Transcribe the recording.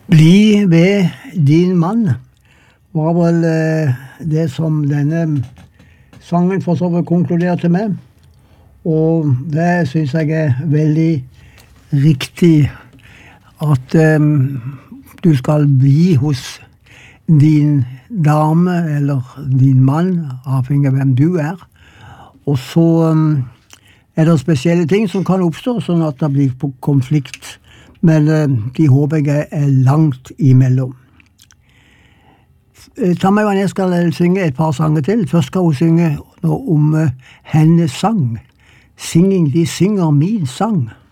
Bli ved din mann var vel det som denne sangen for så vidt konkluderte med. Og det synes jeg er veldig riktig at du skal bli hos din dame eller din mann, avhengig av hvem du er. Og så er det spesielle ting som kan oppstå, sånn at det blir konflikt. Men de håper jeg er langt imellom. Tammy og jeg skal synge et par sanger til. Først skal hun synge om hennes sang. Singing, de synger min sang.